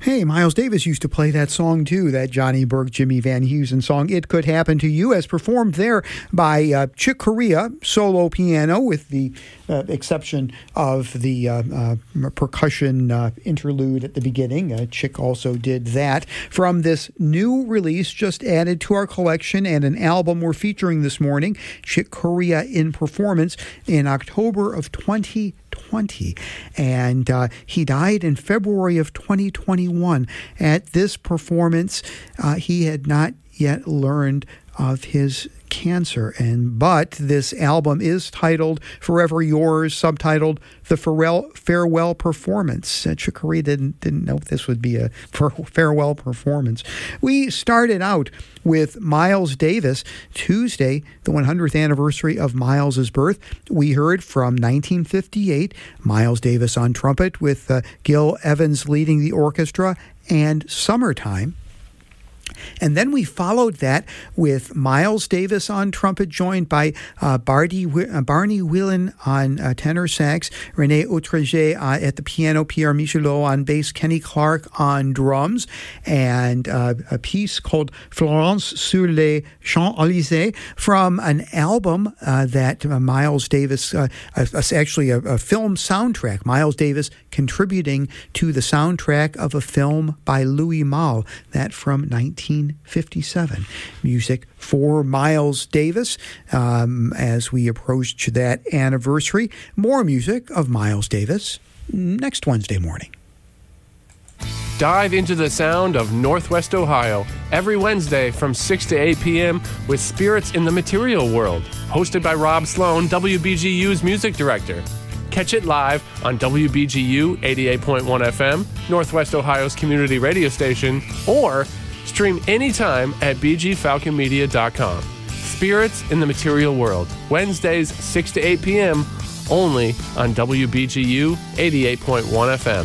Hey, Miles Davis used to play that song too, that Johnny Burke, Jimmy Van Heusen song, It Could Happen to You, as performed there by Chick Corea, solo piano, with the exception of the percussion interlude at the beginning. Chick also did that from this new release just added to our collection and an album we're featuring this morning, Chick Corea in Performance, in October of 2020. And he died in February of 2021. At this performance, he had not yet learned of his cancer, but this album is titled Forever Yours, subtitled The Farewell Performance. Chick Corea didn't know if this would be a farewell performance. We started out with Miles Davis. Tuesday, the 100th anniversary of Miles's birth. We heard from 1958, Miles Davis on trumpet with Gil Evans leading the orchestra, and Summertime. And then we followed that with Miles Davis on trumpet, joined by Barney Whelan on tenor sax, René Autrege at the piano, Pierre Michelot on bass, Kenny Clark on drums, and a piece called Florence sur les Champs-Élysées from an album that Miles Davis, actually a film soundtrack, Miles Davis contributing to the soundtrack of a film by Louis Malle, that from 1957. Music for Miles Davis as we approach that anniversary. More music of Miles Davis next Wednesday morning. Dive into the sound of Northwest Ohio every Wednesday from 6 to 8 p.m. with Spirits in the Material World, hosted by Rob Sloan, WBGU's music director. Catch it live on WBGU 88.1 FM, Northwest Ohio's community radio station, or stream anytime at bgfalconmedia.com. Spirits in the Material World, Wednesdays 6 to 8 p.m., only on WBGU 88.1 FM.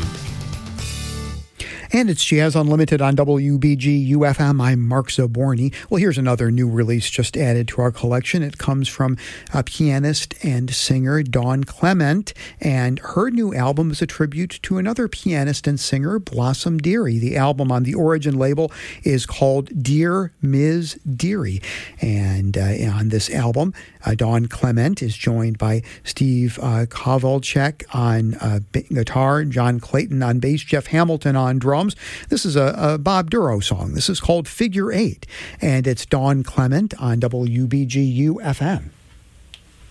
And it's Jazz Unlimited on WBGU-FM. I'm Mark Zaborny. Well, here's another new release just added to our collection. It comes from pianist and singer Dawn Clement, and her new album is a tribute to another pianist and singer, Blossom Dearie. The album on the Origin label is called Dear Ms. Dearie. And on this album, Dawn Clement is joined by Steve Kovalchek on guitar, John Clayton on bass, Jeff Hamilton on drums. This is a Bob Duro song. This is called Figure 8, and it's Dawn Clement on WBGU-FM.